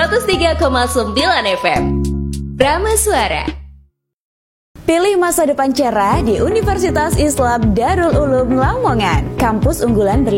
103,9 FM. Rama Suara. Pilih masa depan cerah di Universitas Islam Darul Ulum Lamongan, kampus unggulan